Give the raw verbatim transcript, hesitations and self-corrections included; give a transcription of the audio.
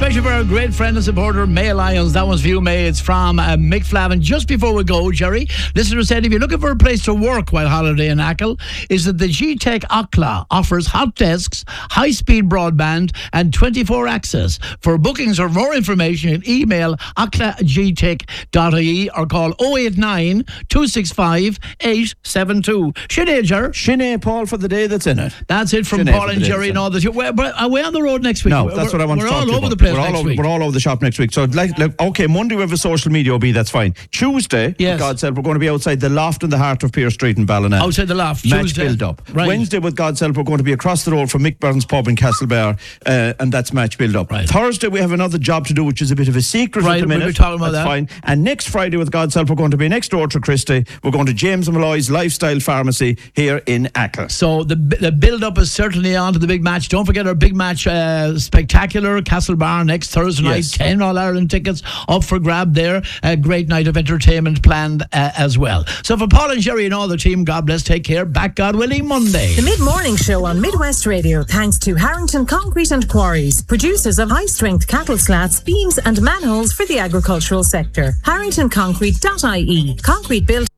especially for our great friend and supporter, May Lions. That one's for you, May. It's from uh, Mick Flavin. Just before we go, Jerry, listener said, if you're looking for a place to work while holiday in Achill, is that the G-Tech Ocla offers hot desks, high-speed broadband, and twenty-four access. For bookings or more information, you can email ocla g tech dot I E or call oh eight nine, two six five, eight seven two. Sinead, Ger. Sinead, Paul, for the day that's in it. That's it from Sinead Paul and Jerry and all that. We're, are we on the road next week? No, we're, that's what I want we're to talk all to you over about. the place we're next all over, week. We're all over the shop next week. So, like, like, okay, Monday we have a social media O B, that's fine. Tuesday, yes. God said, we're going to be outside the loft in the heart of Pierce Street in Ballina. Outside the loft. Match Tuesday. build up. Right. Wednesday, with God's help, we're going to be across the road from Mick Burns Pub in Castlebar, uh, and that's match build up. Right. Thursday, we have another job to do, which is a bit of a secret right, at the minute. We'll be talking about that's that. fine. And next Friday, with God's help, we're going to be next door to Christie. We're going to James Malloy's Lifestyle Pharmacy here in Achill. So the the build up is certainly on to the big match. Don't forget our big match uh, spectacular, Castlebar next Thursday night. Yes. ten All Ireland tickets up for grab there. A great night of entertainment planned uh, as well. So for Paul and Jerry and all the team, God bless, take care. Back, God willing, Monday. The Mid-Morning Show on Midwest Radio, thanks to Harrington Concrete and Quarries, producers of high-strength cattle slats, beams and manholes for the agricultural sector. harrington concrete dot I E. Concrete built